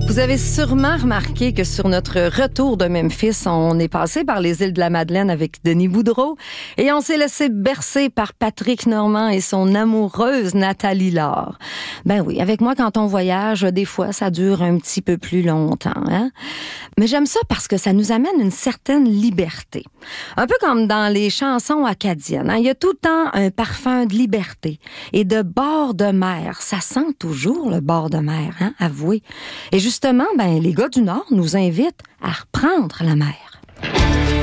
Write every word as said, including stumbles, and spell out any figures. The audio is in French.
Vous avez sûrement remarqué que sur notre retour de Memphis, on est passé par les îles de la Madeleine avec Denis Boudreau et on s'est laissé bercer par Patrick Normand et son amoureuse Nathalie Laure. Ben oui, avec moi, quand on voyage, des fois, ça dure un petit peu plus longtemps, hein? Mais j'aime ça parce que ça nous amène une certaine liberté. Un peu comme dans les chansons acadiennes, hein? Il y a tout le temps un parfum de liberté et de bord de mer. Ça sent toujours le bord de mer, hein? Avouez. Et justement, ben, les gars du Nord nous invitent à reprendre la mer.